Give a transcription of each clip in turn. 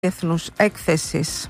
διεθνούς έκθεσης.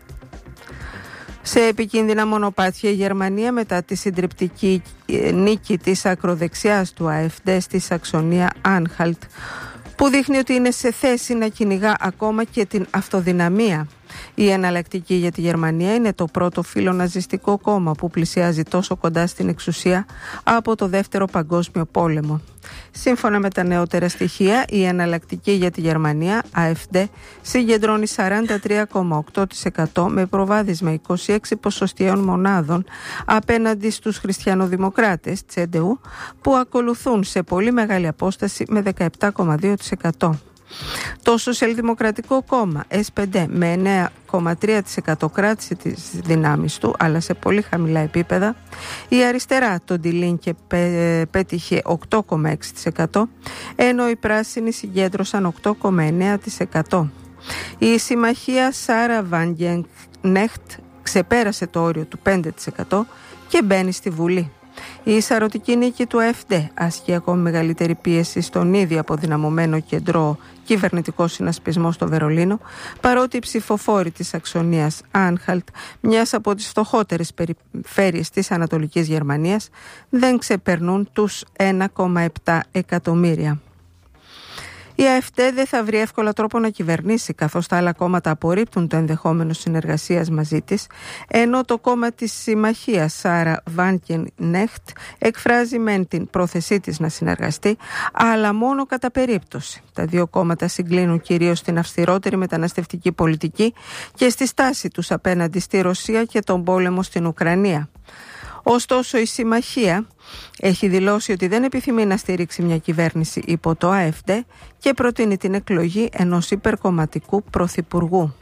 Σε επικίνδυνα μονοπάτια η Γερμανία μετά τη συντριπτική νίκη της ακροδεξιάς του AfD στη Σαξονία Άνχαλτ, που δείχνει ότι είναι σε θέση να κυνηγά ακόμα και την αυτοδυναμία. Η εναλλακτική για τη Γερμανία είναι το πρώτο φιλοναζιστικό κόμμα που πλησιάζει τόσο κοντά στην εξουσία από το Δεύτερο Παγκόσμιο Πόλεμο. Σύμφωνα με τα νεότερα στοιχεία, η εναλλακτική για τη Γερμανία, AfD, συγκεντρώνει 43,8% με προβάδισμα 26 ποσοστιαίων μονάδων απέναντι στους χριστιανοδημοκράτες, CDU, που ακολουθούν σε πολύ μεγάλη απόσταση με 17,2%. Το Σοσιαλδημοκρατικό κόμμα SPD με 9,3% κράτησε τις δυνάμεις του, αλλά σε πολύ χαμηλά επίπεδα. Η αριστερά, το Die Linke, πέτυχε 8,6%, ενώ οι πράσινοι συγκέντρωσαν 8,9%. Η συμμαχία Σάρα Wagenknecht ξεπέρασε το όριο του 5% και μπαίνει στη Βουλή. Η σαρωτική νίκη του AfD ασκεί ακόμη μεγαλύτερη πίεση στον ήδη αποδυναμωμένο κεντρό κυβερνητικό συνασπισμό στο Βερολίνο, παρότι οι ψηφοφόροι της Σαξονίας Άνχαλτ, μιας από τις φτωχότερες περιφέρειες της Ανατολικής Γερμανίας, δεν ξεπερνούν τους 1,7 εκατομμύρια. Η AfD δεν θα βρει εύκολα τρόπο να κυβερνήσει, καθώς τα άλλα κόμματα απορρίπτουν το ενδεχόμενο συνεργασίας μαζί της, ενώ το κόμμα της συμμαχίας Σάρα Wagenknecht εκφράζει μεν την πρόθεσή της να συνεργαστεί, αλλά μόνο κατά περίπτωση. Τα δύο κόμματα συγκλίνουν κυρίως στην αυστηρότερη μεταναστευτική πολιτική και στη στάση τους απέναντι στη Ρωσία και τον πόλεμο στην Ουκρανία. Ωστόσο, η συμμαχία έχει δηλώσει ότι δεν επιθυμεί να στηρίξει μια κυβέρνηση υπό το AfD και προτείνει την εκλογή ενός υπερκομματικού πρωθυπουργού.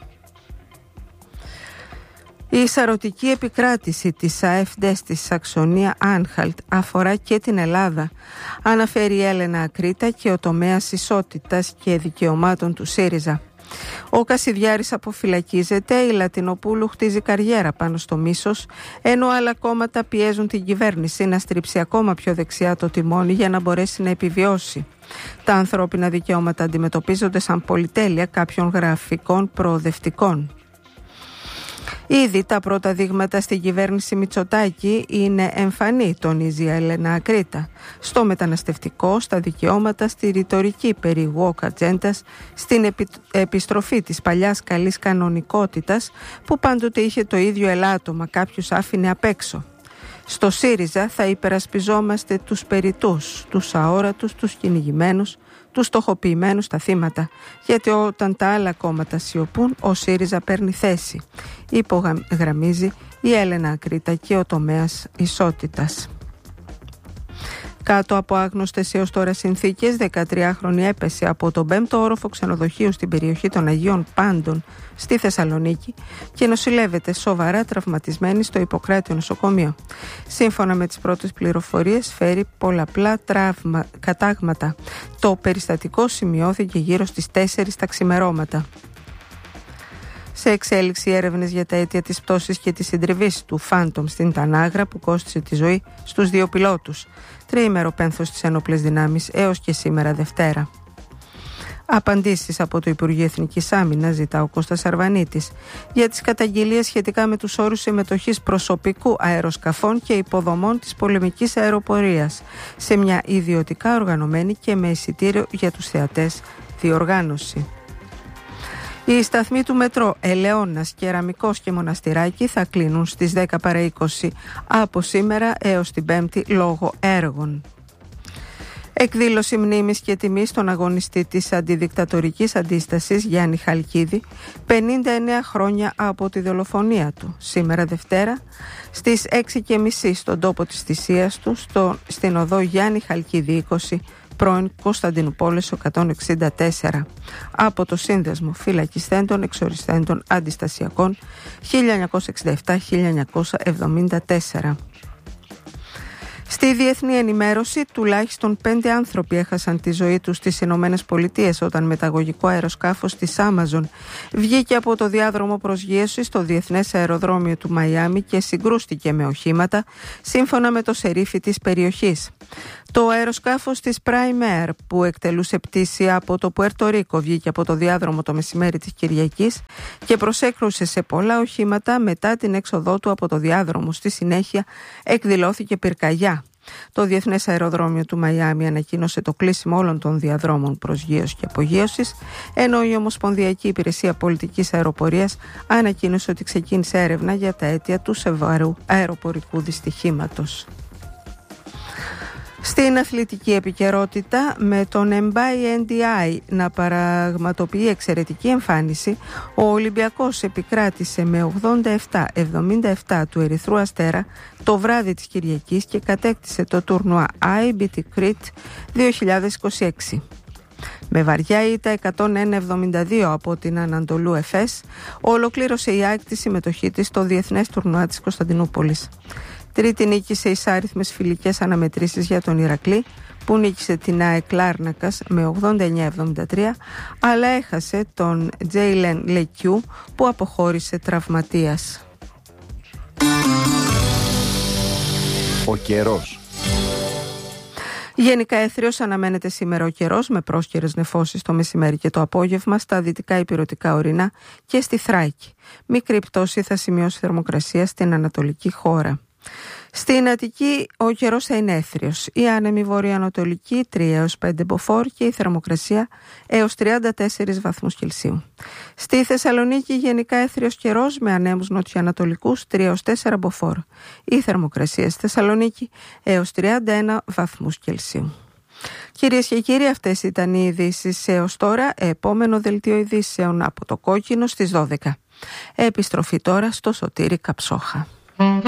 Η σαρωτική επικράτηση της AfD στη Σαξονία Άνχαλτ αφορά και την Ελλάδα, αναφέρει η Έλενα Ακρίτα και ο τομέας ισότητας και δικαιωμάτων του ΣΥΡΙΖΑ. Ο Κασιδιάρης αποφυλακίζεται, η Λατινοπούλου χτίζει καριέρα πάνω στο μίσος, ενώ άλλα κόμματα πιέζουν την κυβέρνηση να στρίψει ακόμα πιο δεξιά το τιμόνι για να μπορέσει να επιβιώσει. Τα ανθρώπινα δικαιώματα αντιμετωπίζονται σαν πολυτέλεια κάποιων γραφικών προοδευτικών. Ήδη τα πρώτα δείγματα στην κυβέρνηση Μητσοτάκη είναι εμφανή, τονίζει η Έλενα Ακρίτα. Στο μεταναστευτικό, στα δικαιώματα, στη ρητορική περί woke ατζέντας, στην επιστροφή της παλιάς καλής κανονικότητας που πάντοτε είχε το ίδιο ελάττωμα, κάποιους άφηνε απ' έξω. Στο ΣΥΡΙΖΑ θα υπερασπιζόμαστε τους περιτούς, τους αόρατους, τους κυνηγημένους, τους στοχοποιημένους στα θύματα, γιατί όταν τα άλλα κόμματα σιωπούν, ο ΣΥΡΙΖΑ παίρνει θέση, υπογραμμίζει η Έλενα Ακρίτα και ο τομέας ισότητας. Κάτω από άγνωστες έως τώρα συνθήκες, 13χρονη έπεσε από τον 5ο όροφο ξενοδοχείου στην περιοχή των Αγίων Πάντων στη Θεσσαλονίκη και νοσηλεύεται σοβαρά τραυματισμένη στο Ιπποκράτιο νοσοκομείο. Σύμφωνα με τις πρώτες πληροφορίες, φέρει πολλαπλά κατάγματα. Το περιστατικό σημειώθηκε γύρω στις 4 τα ξημερώματα. Σε εξέλιξη έρευνες για τα αίτια της πτώσης και της συντριβής του Phantom στην Τανάγρα που κόστισε τη ζωή στους 2 πιλότους. Τριήμερο πένθος στις ένοπλες δυνάμεις έως και σήμερα Δευτέρα. Απαντήσεις από το Υπουργείο Εθνικής Άμυνας ζητά ο Κώστας Αρβανίτης για τις καταγγελίες σχετικά με τους όρους συμμετοχής προσωπικού αεροσκαφών και υποδομών της πολεμικής αεροπορίας σε μια ιδιωτικά οργανωμένη και με εισιτήριο για τους θεατές διοργάνωση. Οι σταθμοί του μετρό Ελαιώνας, Κεραμικός και Μοναστηράκι θα κλείνουν στις 10 παρά 20 από σήμερα έως την Πέμπτη λόγω έργων. Εκδήλωση μνήμης και τιμής στον αγωνιστή της αντιδικτατορικής αντίστασης Γιάννη Χαλκίδη, 59 χρόνια από τη δολοφονία του. Σήμερα Δευτέρα στις 6:30 στον τόπο της θυσίας του, στην οδό Γιάννη Χαλκίδη 20, πρώην Κωνσταντινούπολης 164, από το Σύνδεσμο Φυλακισθέντων Εξοριστέντων Αντιστασιακών 1967-1974. Στη διεθνή ενημέρωση, τουλάχιστον 5 άνθρωποι έχασαν τη ζωή τους στις Ηνωμένες Πολιτείες όταν μεταγωγικό αεροσκάφος της Amazon βγήκε από το διάδρομο προσγείωσης στο διεθνές αεροδρόμιο του Μαϊάμι και συγκρούστηκε με οχήματα, σύμφωνα με το σερίφι της περιοχής. Το αεροσκάφος της Prime Air, που εκτελούσε πτήση από το Πουέρτο Ρίκο, βγήκε από το διάδρομο το μεσημέρι της Κυριακής και προσέκρουσε σε πολλά οχήματα μετά την έξοδό του από το διάδρομο. Στη συνέχεια εκδηλώθηκε πυρκαγιά. Το Διεθνές Αεροδρόμιο του Μαϊάμι ανακοίνωσε το κλείσιμο όλων των διαδρόμων προσγείωσης και απογείωσης, ενώ η Ομοσπονδιακή Υπηρεσία Πολιτικής Αεροπορίας ανακοίνωσε ότι ξεκίνησε έρευνα για τα αίτια του σοβαρού αεροπορικού δυστυχήματος. Στην αθλητική επικαιρότητα, με τον Mbaye NDI να παραγματοποιεί εξαιρετική εμφάνιση, ο Ολυμπιακός επικράτησε με 87-77 του Ερυθρού Αστέρα το βράδυ της Κυριακής και κατέκτησε το τουρνουά IBT Crete 2026. Με βαριά ήττα 101-72 από την Ανατολού Εφές, ολοκλήρωσε η ΑΕΚ τη συμμετοχή της στο Διεθνές Τουρνουά της Κωνσταντινούπολης. Τρίτη νίκη σε εισάριθμες φιλικές αναμετρήσεις για τον Ηρακλή, που νίκησε την ΑΕΚ Λάρνακας με 89-73, αλλά έχασε τον Τζέιλεν Λεκιού, που αποχώρησε τραυματίας. Ο καιρός. Γενικά έθριος αναμένεται σήμερα ο καιρός, με πρόσκαιρες νεφώσεις το μεσημέρι και το απόγευμα στα δυτικά ηπειρωτικά ορεινά και στη Θράκη. Μικρή πτώση θα σημειώσει θερμοκρασία στην ανατολική χώρα. Στην Αττική ο καιρός θα είναι έθριος. Η άνεμη βορειοανατολική 3 έως 5 μποφόρ και η θερμοκρασία έως 34 βαθμούς Κελσίου. Στη Θεσσαλονίκη γενικά έθριος καιρός με ανέμους νοτιοανατολικούς 3 έως 4 μποφόρ. Η θερμοκρασία στη Θεσσαλονίκη έως 31 βαθμούς Κελσίου. Κυρίες και κύριοι, αυτές ήταν οι ειδήσεις έως τώρα. Επόμενο δελτίο ειδήσεων από το Κόκκινο στις 12. Επιστροφή τώρα στο Σωτήρη Καψόχα.